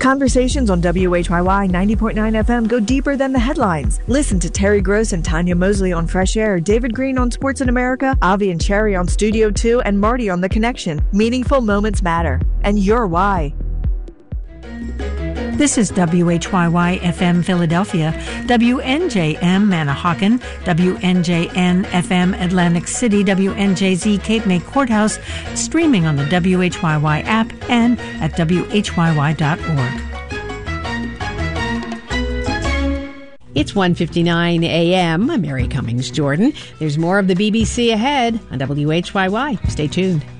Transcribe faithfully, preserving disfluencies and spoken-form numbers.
Conversations on W H Y Y ninety point nine F M go deeper than the headlines. Listen to Terry Gross and Tanya Mosley on Fresh Air, David Green on Sports in America, Avi and Cherry on Studio two, and Marty on The Connection. Meaningful moments matter, and you're why. This is W H Y Y F M Philadelphia, W N J M Manahawkin, W N J N F M Atlantic City, W N J Z Cape May Courthouse, streaming on the W H Y Y app and at W H Y Y dot org. It's one fifty-nine a.m. I'm Mary Cummings Jordan. There's more of the B B C ahead on W H Y Y. Stay tuned.